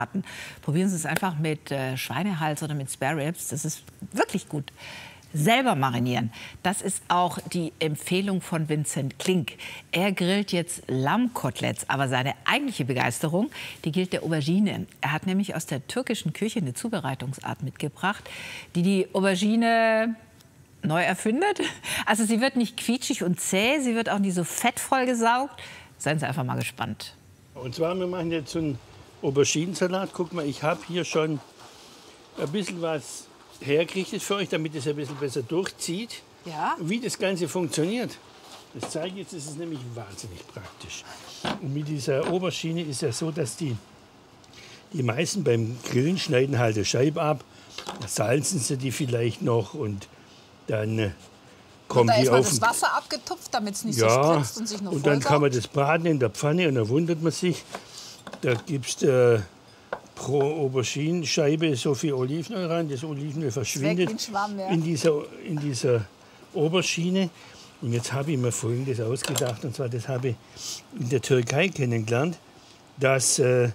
Probieren Sie es einfach mit Schweinehals oder mit Spare Ribs. Das ist wirklich gut. Selber marinieren. Das ist auch die Empfehlung von Vincent Klink. Er grillt jetzt Lammkoteletts, aber seine eigentliche Begeisterung, die gilt der Aubergine. Er hat nämlich aus der türkischen Küche eine Zubereitungsart mitgebracht, die die Aubergine neu erfindet. Also sie wird nicht quietschig und zäh, sie wird auch nicht so fettvoll gesaugt. Seien Sie einfach mal gespannt. Und zwar, wir machen jetzt so einen Auberginensalat. Guck mal, ich habe hier schon ein bisschen was hergerichtet für euch, damit es ein bisschen besser durchzieht. Ja. Wie das Ganze funktioniert, das zeige ich jetzt. Das ist nämlich wahnsinnig praktisch. Und mit dieser Aubergine ist ja so, dass die meisten beim Grillen schneiden halt eine Scheibe ab, salzen sie die vielleicht noch und dann kommen da die erstmal auf das Wasser abgetupft, damit es nicht so ja, spritzt und sich noch und dann kann man das braten in der Pfanne und dann wundert man sich, da gibt es pro Auberginenscheibe so viel Olivenöl rein. Das Olivenöl verschwindet Schwamm, ja. in dieser Aubergine. Und jetzt habe ich mir Folgendes ausgedacht, und zwar, das habe ich in der Türkei kennengelernt, dass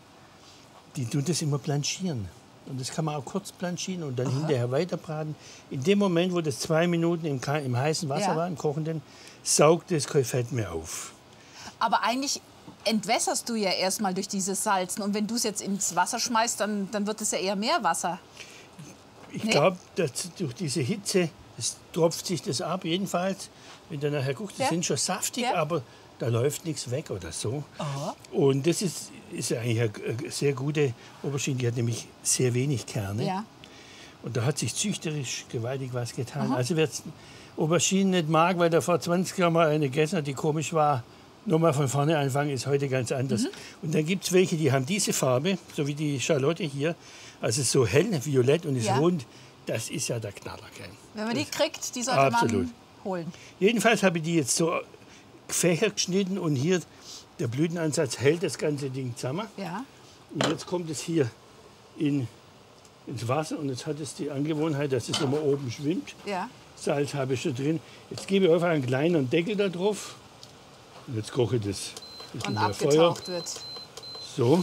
die tun das immer blanchieren. Und das kann man auch kurz blanchieren und dann hinterher weiterbraten. In dem Moment, wo das 2 Minuten im heißen Wasser war, im kochenden, saugt das kein Fett mehr auf. Aber eigentlich entwässerst du ja erstmal durch dieses Salzen. Und wenn du es jetzt ins Wasser schmeißt, dann wird es ja eher mehr Wasser. Ich glaube, dass durch diese Hitze tropft sich das ab. Jedenfalls, wenn du nachher guckst, die sind schon saftig, aber da läuft nichts weg oder so. Aha. Und das ist ja eigentlich eine sehr gute Aubergine. Die hat nämlich sehr wenig Kerne. Ja. Und da hat sich züchterisch gewaltig was getan. Aha. Also wer Auberginen nicht mag, weil da vor 20 Jahren mal eine gegessen hat, die komisch war, nochmal von vorne anfangen, ist heute ganz anders. Und dann gibt es welche, die haben diese Farbe, so wie die Schalotte hier, also so hell, violett und ist rund. Das ist ja der Knaller. Gell? Wenn man die kriegt, die sollte man holen. Jedenfalls habe ich die jetzt so gefächert geschnitten und hier der Blütenansatz hält das ganze Ding zusammen. Ja. Und jetzt kommt es hier ins Wasser und jetzt hat es die Angewohnheit, dass es immer oben schwimmt. Ja. Salz habe ich schon drin. Jetzt gebe ich einfach einen kleinen Deckel da drauf. Und jetzt koche ich das und abgetaucht wird. So.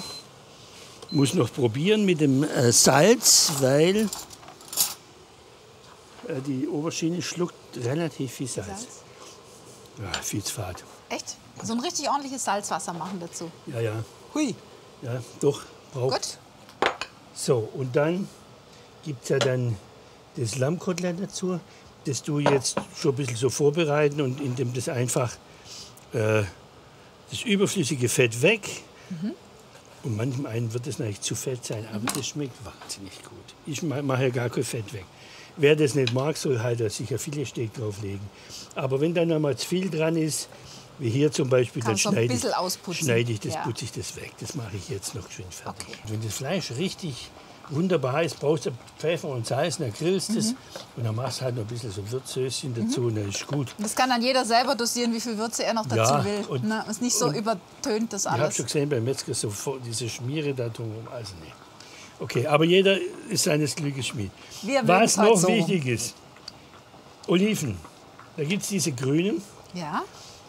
Muss noch probieren mit dem Salz, weil die Aubergine schluckt relativ viel Salz. Ja, viel zu fad. Echt? So ein richtig ordentliches Salzwasser machen dazu? Ja, ja. Hui. Ja, doch. Braucht. Gut. So, und dann gibt es ja dann das Lammkotelett dazu. Das du jetzt schon ein bisschen so vorbereiten und indem das einfach das überflüssige Fett weg. Und manchem einen wird es natürlich zu fett sein, aber das schmeckt wahnsinnig gut. Ich mache ja gar kein Fett weg. Wer das nicht mag, soll halt sicher viele Steak drauflegen. Aber wenn da noch mal zu viel dran ist, wie hier zum Beispiel, dann schneide ich das, putze ich das weg. Das mache ich jetzt noch schön fertig. Okay. Wenn das Fleisch richtig wunderbar ist, brauchst du Pfeffer und Salz, dann grillst du es und dann machst du halt noch ein bisschen so Würzsöschen dazu und dann ist gut. Das kann dann jeder selber dosieren, wie viel Würze er noch dazu will. Und ist nicht so übertönt das alles. Ich habe schon gesehen beim Metzger so diese Schmiere da drumherum. Also nee. Okay, aber jeder ist seines Glückes Schmied. Was noch wichtig ist, Oliven. Da gibt es diese grünen. Ja.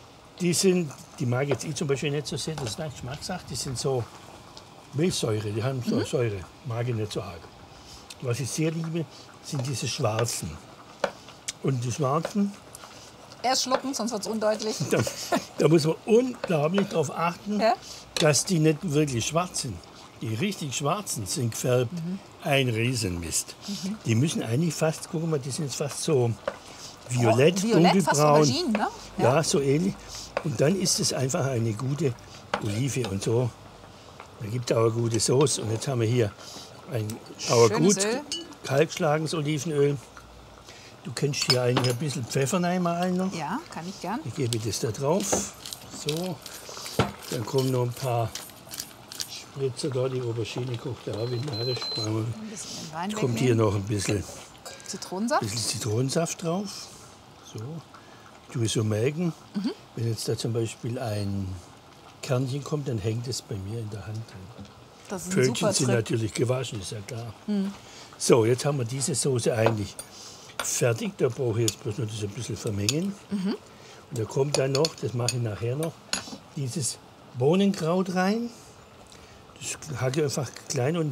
Die mag jetzt ich zum Beispiel nicht so sehr, das ist eine Geschmackssache. Die sind so Milchsäure, die haben so Säure, mag ich nicht so arg. Was ich sehr liebe, sind diese schwarzen. Und die schwarzen... Erst schlucken, sonst wird es undeutlich. Da muss man unglaublich darauf achten, dass die nicht wirklich schwarz sind. Die richtig schwarzen sind gefärbt, ein Riesenmist. Die müssen eigentlich fast, guck mal, die sind jetzt fast so violett, dunkelbraun. Fast Aubergine, ne? Ja, so ähnlich. Und dann ist es einfach eine gute Olive und so. Da gibt es auch eine gute Sauce. Und jetzt haben wir hier ein gut kaltgeschlagenes Olivenöl. Du kennst hier eigentlich ein bisschen Pfeffer reinmalen noch. Ja, kann ich gern. Ich gebe das da drauf. So. Dann kommen noch ein paar Spritzer da. Die Aubergine kocht auch wie narrisch. Kommt hier noch ein bisschen Zitronensaft drauf. So. Ich tue so melken. Wenn jetzt da zum Beispiel ein Kernchen kommt, dann hängt es bei mir in der Hand. Das ist Pfötchen sind natürlich gewaschen, ist ja klar. So, jetzt haben wir diese Soße eigentlich fertig. Da brauche ich jetzt bloß noch das ein bisschen vermengen. Und da kommt dann noch, das mache ich nachher noch, dieses Bohnenkraut rein. Das hacke ich einfach klein und